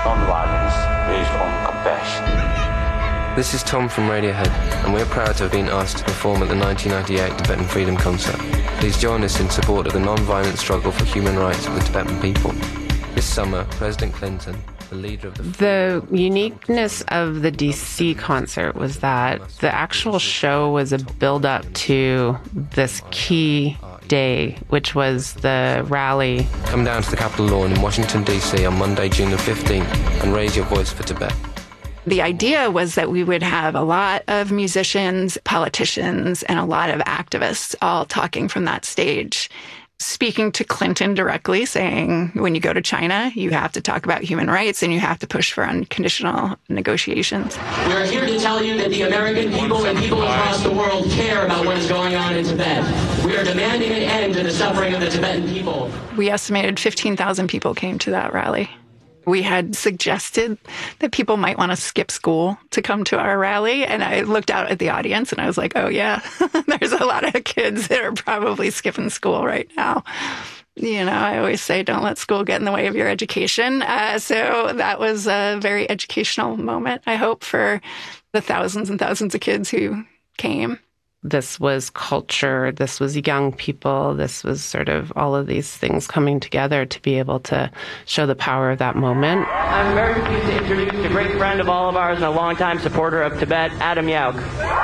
non-violence based on compassion. This is Tom from Radiohead, and we're proud to have been asked to perform at the 1998 Tibetan Freedom Concert. Please join us in support of the non-violent struggle for human rights of the Tibetan people. This summer, President Clinton, the leader of the uniqueness of the DC concert was that the actual show was a build-up to this key day, which was the rally. Come down to the Capitol lawn in Washington, D.C. on Monday, June the 15th and raise your voice for Tibet. The idea was that we would have a lot of musicians, politicians, and a lot of activists all talking from that stage, speaking to Clinton directly, saying, when you go to China, you have to talk about human rights and you have to push for unconditional negotiations. We are here to tell you that the American people and people across the world care about what is going on in Tibet. We are demanding an end to the suffering of the Tibetan people. We estimated 15,000 people came to that rally. We had suggested that people might want to skip school to come to our rally. And I looked out at the audience and I was like, oh, yeah, there's a lot of kids that are probably skipping school right now. You know, I always say, don't let school get in the way of your education. So that was a very educational moment, I hope, for the thousands and thousands of kids who came. This was culture, this was young people, this was sort of all of these things coming together to be able to show the power of that moment. I'm very pleased to introduce a great friend of all of ours and a longtime supporter of Tibet, Adam Yauch.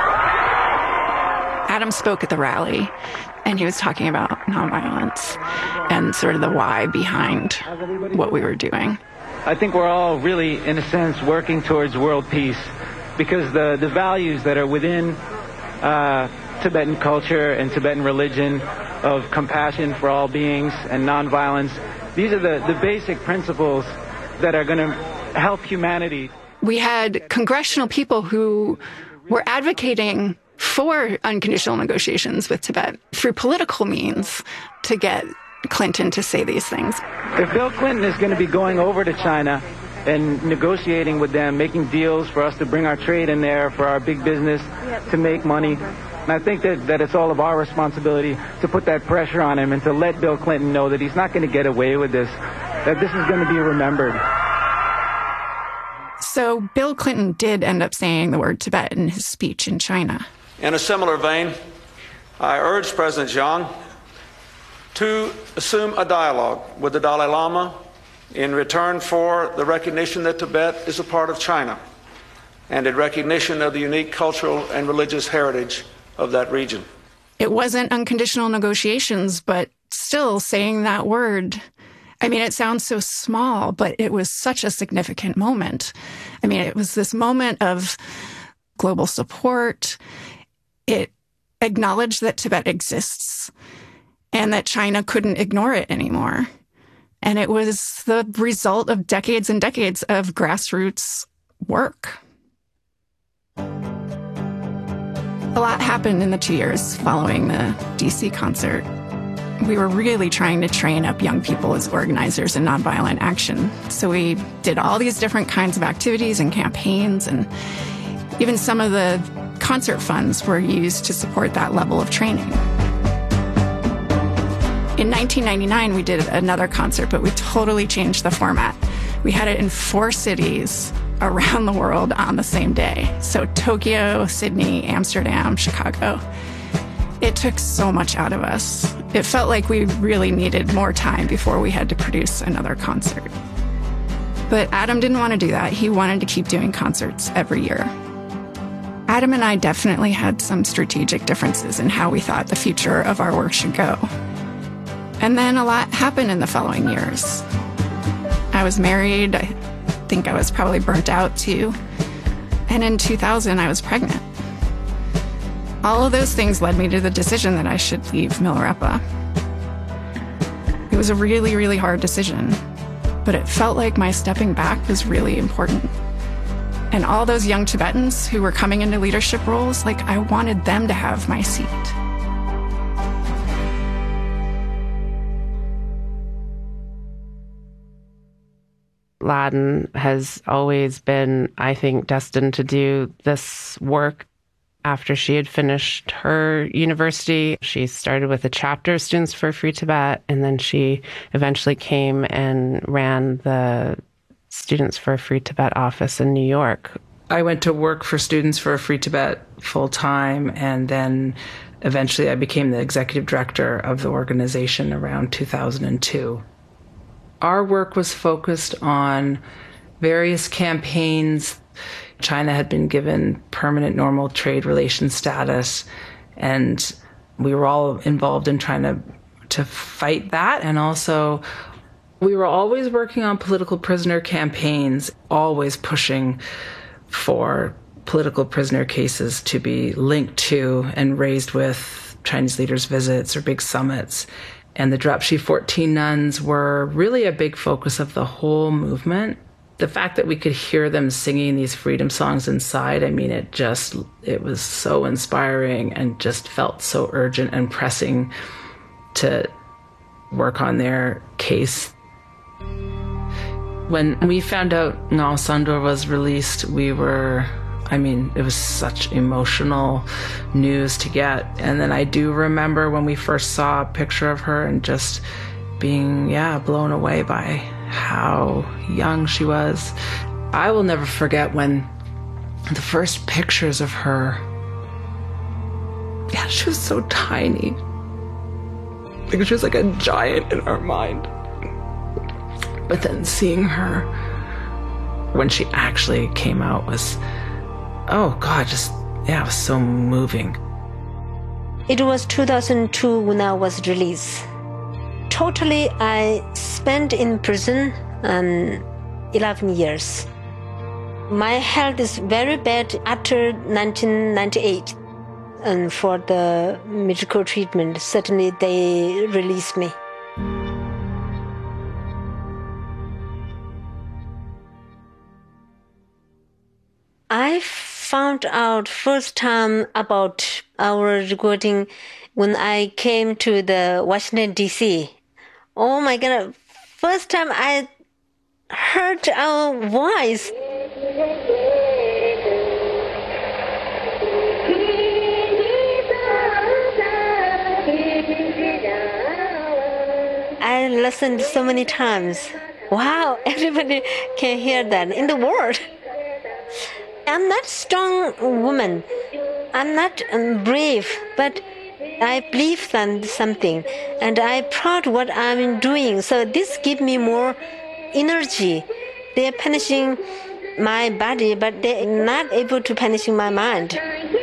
Adam spoke at the rally, and he was talking about nonviolence and sort of the why behind what we were doing. I think we're all really, in a sense, working towards world peace because the values that are within Tibetan culture and Tibetan religion of compassion for all beings and nonviolence. These are the basic principles that are going to help humanity. We had congressional people who were advocating for unconditional negotiations with Tibet through political means to get Clinton to say these things. If Bill Clinton is going to be going over to China and negotiating with them, making deals for us to bring our trade in there, for our big business to make money. And I think that it's all of our responsibility to put that pressure on him and to let Bill Clinton know that he's not going to get away with this, that this is going to be remembered. So Bill Clinton did end up saying the word Tibet in his speech in China. In a similar vein, I urge President Jiang to assume a dialogue with the Dalai Lama in return for the recognition that Tibet is a part of China and in recognition of the unique cultural and religious heritage of that region. It wasn't unconditional negotiations, but still saying that word, I mean, it sounds so small, but it was such a significant moment. I mean, it was this moment of global support. It acknowledged that Tibet exists and that China couldn't ignore it anymore. And it was the result of decades and decades of grassroots work. A lot happened in the 2 years following the DC concert. We were really trying to train up young people as organizers in nonviolent action. So we did all these different kinds of activities and campaigns, and even some of the concert funds were used to support that level of training. In 1999, we did another concert, but we totally changed the format. We had it in 4 cities around the world on the same day. So Tokyo, Sydney, Amsterdam, Chicago. It took so much out of us. It felt like we really needed more time before we had to produce another concert. But Adam didn't want to do that. He wanted to keep doing concerts every year. Adam and I definitely had some strategic differences in how we thought the future of our work should go. And then a lot happened in the following years. I was married. I think I was probably burnt out too. And in 2000, I was pregnant. All of those things led me to the decision that I should leave Milarepa. It was a really, really hard decision, but it felt like my stepping back was really important. And all those young Tibetans who were coming into leadership roles, like, I wanted them to have my seat. Ladin has always been, I think, destined to do this work. After she had finished her university, she started with a chapter of Students for Free Tibet, and then she eventually came and ran the Students for a Free Tibet office in New York. I went to work for Students for a Free Tibet full-time, and then eventually I became the executive director of the organization around 2002. Our work was focused on various campaigns. China had been given permanent normal trade relations status, and we were all involved in trying to fight that. And also, we were always working on political prisoner campaigns, always pushing for political prisoner cases to be linked to and raised with Chinese leaders' visits or big summits. And the Drapshi 14 nuns were really a big focus of the whole movement. The fact that we could hear them singing these freedom songs inside, I mean, it was so inspiring and just felt so urgent and pressing to work on their case. When we found out Ngao Sandor was released, it was such emotional news to get. And then I do remember when we first saw a picture of her and just being, blown away by how young she was. I will never forget when the first pictures of her, she was so tiny. Like she was like a giant in our mind. But then seeing her when she actually came out was, it was so moving. It was 2002 when I was released. Totally, I spent in prison 11 years. My health is very bad after 1998. And for the medical treatment, certainly they released me. I found out first time about our recording when I came to the Washington, D.C. Oh my God, first time I heard our voice. I listened so many times. Wow, everybody can hear that in the world. I'm not a strong woman. I'm not brave, but I believe in something, and I'm proud what I'm doing. So this gives me more energy. They're punishing my body, but they're not able to punish my mind.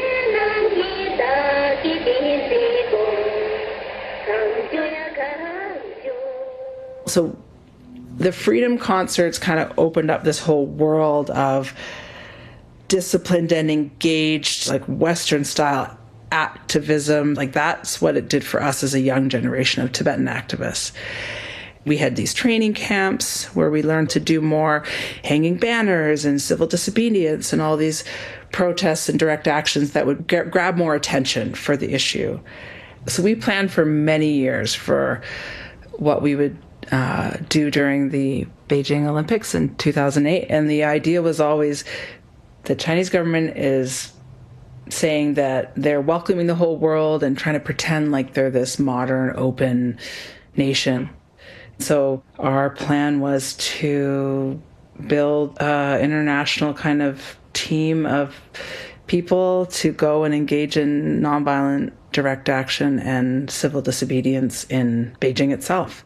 So the Freedom Concerts kind of opened up this whole world of disciplined and engaged, like Western-style activism. Like that's what it did for us as a young generation of Tibetan activists. We had these training camps where we learned to do more hanging banners and civil disobedience and all these protests and direct actions that would grab more attention for the issue. So we planned for many years for what we would do during the Beijing Olympics in 2008. And the idea was always the Chinese government is saying that they're welcoming the whole world and trying to pretend like they're this modern, open nation. So our plan was to build an international kind of team of people to go and engage in nonviolent direct action and civil disobedience in Beijing itself.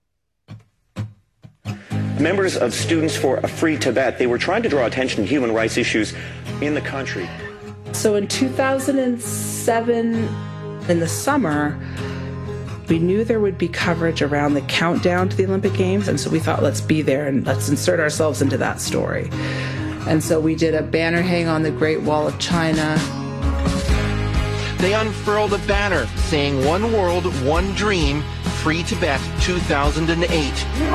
Members of Students for a Free Tibet, they were trying to draw attention to human rights issues in the country. So in 2007, in the summer, we knew there would be coverage around the countdown to the Olympic Games, and so we thought, let's be there and let's insert ourselves into that story. And so we did a banner hang on the Great Wall of China. They unfurled a banner saying "One World, One Dream, Free Tibet 2008.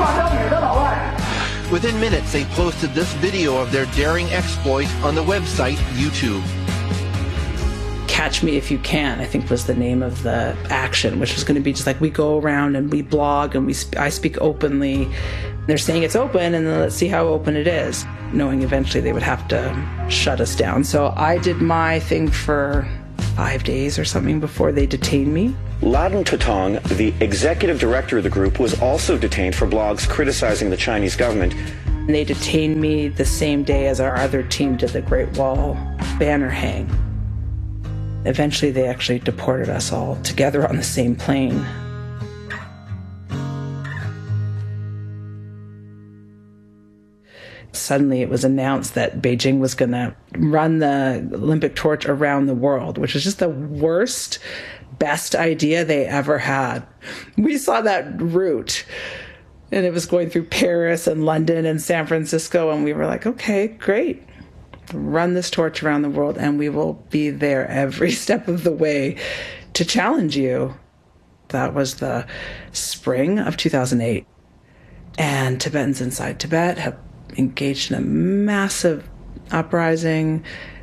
Within minutes, they posted this video of their daring exploit on the website YouTube. Catch Me If You Can, I think was the name of the action, which was going to be just like we go around and we blog and I speak openly. They're saying it's open, and then let's see how open it is, knowing eventually they would have to shut us down. So I did my thing for 5 days or something before they detained me. Laden Tutong, the executive director of the group, was also detained for blogs criticizing the Chinese government. They detained me the same day as our other team did the Great Wall banner hang. Eventually, they actually deported us all together on the same plane. Suddenly, it was announced that Beijing was going to run the Olympic torch around the world, which is just the worst, best idea they ever had. We saw that route, and it was going through Paris and London and San Francisco, and we were like, okay, great. Run this torch around the world, and we will be there every step of the way to challenge you. That was the spring of 2008. And Tibetans inside Tibet have engaged in a massive uprising,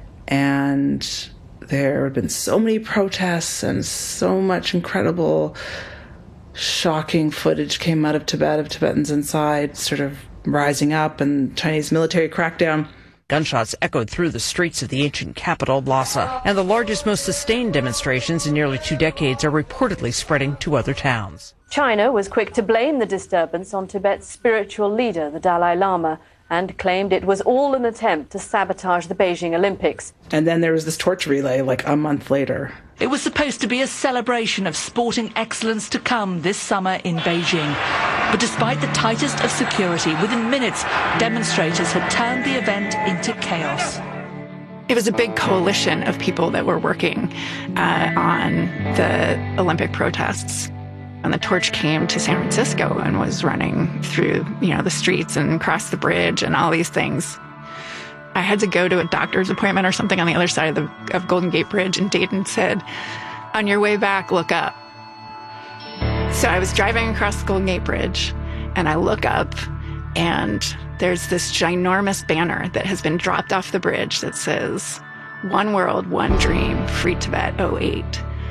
and there have been so many protests and so much incredible, shocking footage came out of Tibet, of Tibetans inside sort of rising up, and Chinese military crackdown. Gunshots echoed through the streets of the ancient capital, Lhasa, and the largest, most sustained demonstrations in nearly 2 decades are reportedly spreading to other towns. China was quick to blame the disturbance on Tibet's spiritual leader, the Dalai Lama, and claimed it was all an attempt to sabotage the Beijing Olympics. And then there was this torch relay like a month later. It was supposed to be a celebration of sporting excellence to come this summer in Beijing. But despite the tightest of security, within minutes, demonstrators had turned the event into chaos. It was a big coalition of people that were working on the Olympic protests. And the torch came to San Francisco and was running through, the streets and across the bridge and all these things. I had to go to a doctor's appointment or something on the other side of Golden Gate Bridge, and Dayton said, on your way back, look up. So I was driving across the Golden Gate Bridge, and I look up, and there's this ginormous banner that has been dropped off the bridge that says, One World, One Dream, Free Tibet 08.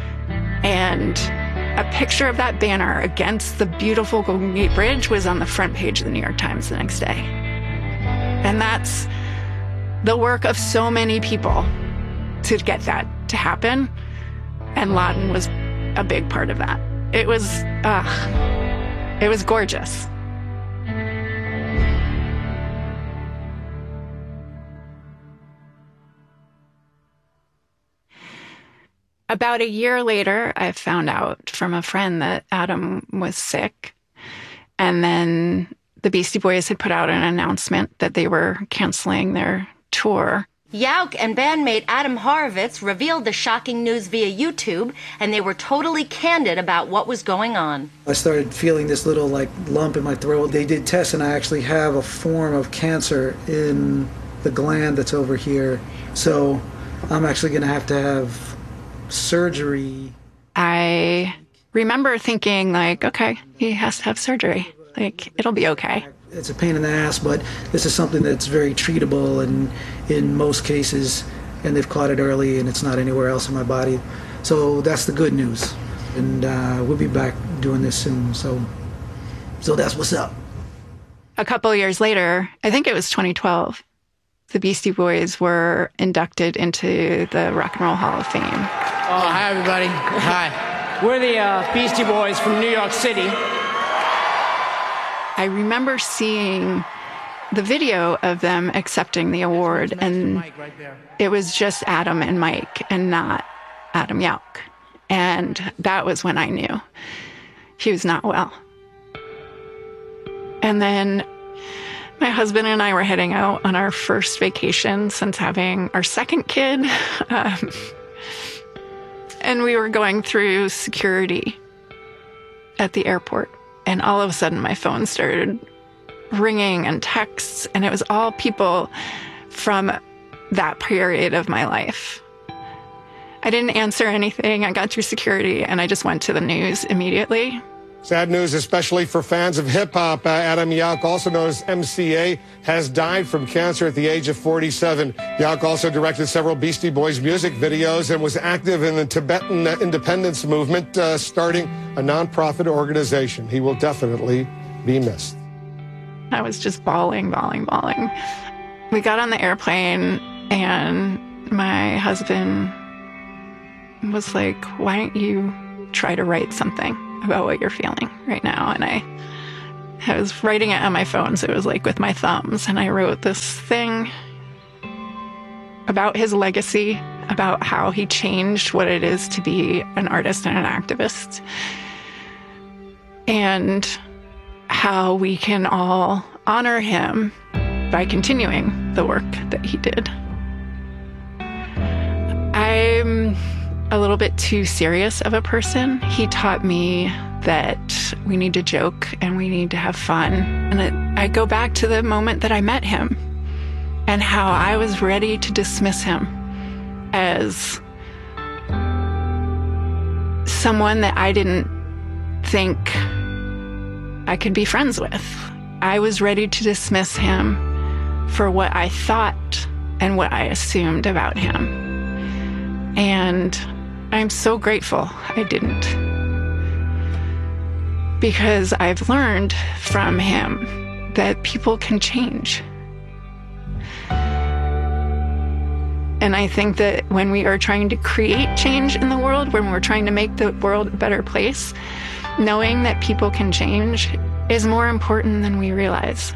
And a picture of that banner against the beautiful Golden Gate Bridge was on the front page of the New York Times the next day. And that's the work of so many people to get that to happen. And Laden was a big part of that. It was gorgeous. About a year later, I found out from a friend that Adam was sick. And then the Beastie Boys had put out an announcement that they were canceling their tour. Yauk and bandmate Adam Horovitz revealed the shocking news via YouTube, and they were totally candid about what was going on. I started feeling this little lump in my throat. They did tests, and I actually have a form of cancer in the gland that's over here. So I'm actually going to have surgery. I remember thinking, okay, he has to have surgery. It'll be okay. It's a pain in the ass, but this is something that's very treatable, and in most cases, and they've caught it early, and it's not anywhere else in my body. So that's the good news. And we'll be back doing this soon. So that's what's up. A couple of years later, I think it was 2012, the Beastie Boys were inducted into the Rock and Roll Hall of Fame. Oh, hi, everybody. Hi. We're the Beastie Boys from New York City. I remember seeing the video of them accepting the award, and it was just Adam and Mike and not Adam Yauk. And that was when I knew he was not well. And then my husband and I were heading out on our first vacation since having our second kid. And we were going through security at the airport. And all of a sudden, my phone started ringing and texts, and it was all people from that period of my life. I didn't answer anything. I got through security, and I just went to the news immediately. Sad news, especially for fans of hip-hop. Adam Yauk, also known as MCA, has died from cancer at the age of 47. Yauk also directed several Beastie Boys music videos and was active in the Tibetan independence movement, starting a nonprofit organization. He will definitely be missed. I was just bawling. We got on the airplane, and my husband was like, why don't you try to write something about what you're feeling right now? And I was writing it on my phone, so it was like with my thumbs, and I wrote this thing about his legacy, about how he changed what it is to be an artist and an activist, and how we can all honor him by continuing the work that he did. I'm a little bit too serious of a person. He taught me that we need to joke and we need to have fun. And I go back to the moment that I met him and how I was ready to dismiss him as someone that I didn't think I could be friends with. I was ready to dismiss him for what I thought and what I assumed about him. And I'm so grateful I didn't. Because I've learned from him that people can change. And I think that when we are trying to create change in the world, when we're trying to make the world a better place, knowing that people can change is more important than we realize.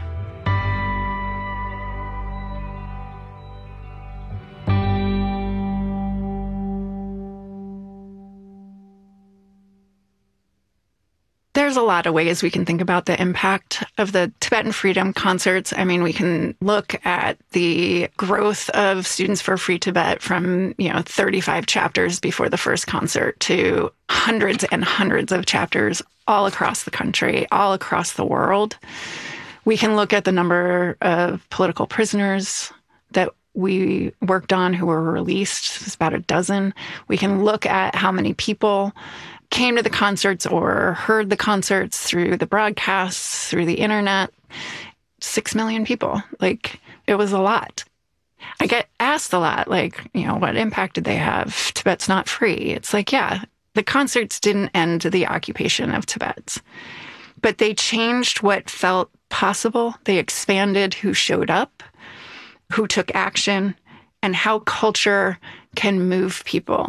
There's a lot of ways we can think about the impact of the Tibetan Freedom Concerts. I mean, we can look at the growth of Students for Free Tibet from, 35 chapters before the first concert to hundreds and hundreds of chapters all across the country, all across the world. We can look at the number of political prisoners that we worked on who were released. It was about a dozen. We can look at how many people came to the concerts or heard the concerts through the broadcasts, through the internet. 6 million people. It was a lot. I get asked a lot, what impact did they have? Tibet's not free. It's the concerts didn't end the occupation of Tibet, but they changed what felt possible. They expanded who showed up, who took action, and how culture can move people.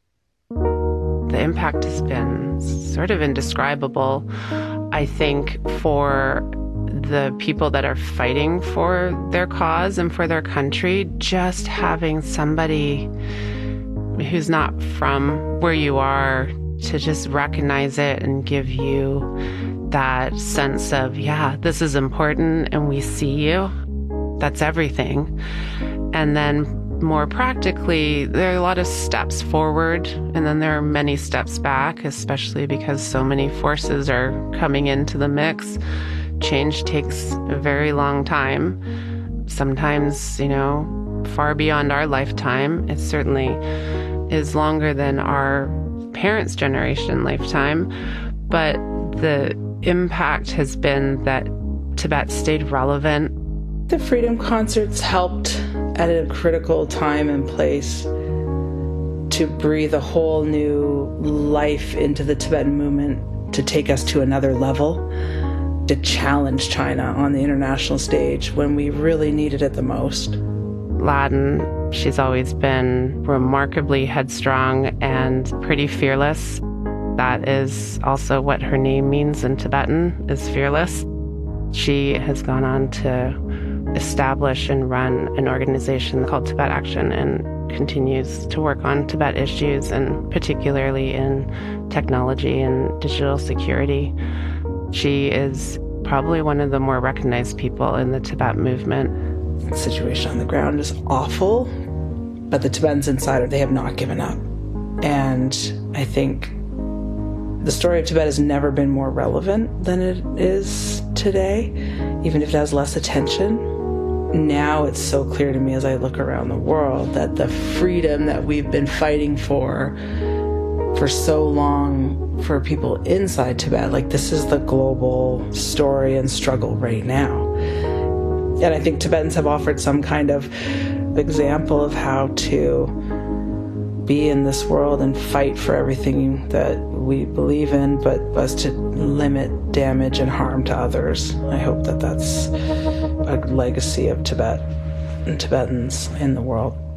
The impact has been sort of indescribable, I think, for the people that are fighting for their cause and for their country. Just having somebody who's not from where you are to just recognize it and give you that sense of, this is important and we see you. That's everything. And then more practically, there are a lot of steps forward, and then there are many steps back, especially because so many forces are coming into the mix. Change takes a very long time, sometimes, far beyond our lifetime. It certainly is longer than our parents' generation lifetime, but the impact has been that Tibet stayed relevant. The Freedom Concerts helped at a critical time and place to breathe a whole new life into the Tibetan movement, to take us to another level, to challenge China on the international stage when we really needed it the most. Laden, she's always been remarkably headstrong and pretty fearless. That is also what her name means in Tibetan, is fearless. She has gone on to establish and run an organization called Tibet Action and continues to work on Tibet issues, and particularly in technology and digital security. She is probably one of the more recognized people in the Tibet movement. The situation on the ground is awful, but the Tibetans inside, they have not given up. And I think the story of Tibet has never been more relevant than it is today, even if it has less attention. Now it's so clear to me as I look around the world that the freedom that we've been fighting for so long for people inside Tibet, this is the global story and struggle right now. And I think Tibetans have offered some kind of example of how to be in this world and fight for everything that we believe in, but was to limit damage and harm to others. I hope that that's a legacy of Tibet and Tibetans in the world.